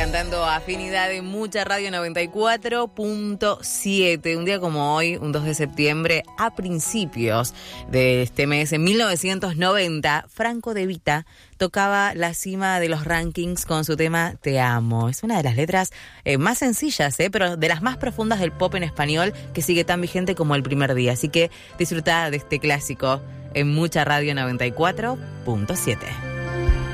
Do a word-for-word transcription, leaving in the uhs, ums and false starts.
cantando Afinidad en Mucha Radio noventa y cuatro punto siete. Un día como hoy, un dos de septiembre, a principios de este mes, en mil novecientos noventa, Franco De Vita tocaba la cima de los rankings con su tema Te Amo. Es una de las letras eh, más sencillas, eh, pero de las más profundas del pop en español, que sigue tan vigente como el primer día. Así que disfruta de este clásico en Mucha Radio noventa y cuatro punto siete.